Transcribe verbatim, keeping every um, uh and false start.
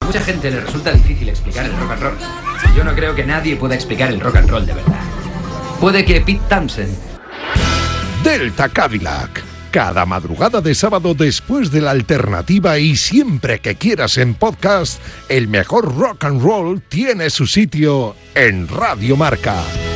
mucha gente le resulta difícil explicar el rock and roll. Yo no creo que nadie pueda explicar el rock and roll de verdad. Puede que Pete Townshend. Delta Cadillac. Cada madrugada de sábado después de la alternativa y siempre que quieras en podcast, el mejor rock and roll tiene su sitio en Radio Marca.